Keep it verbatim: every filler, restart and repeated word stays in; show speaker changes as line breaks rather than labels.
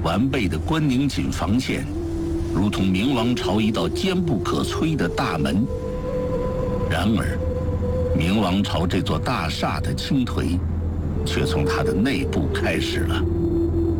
完备的关宁锦防线，如同明王朝一道坚不可摧的大门。然而，明王朝这座大厦的倾颓，却从它的内部开始了。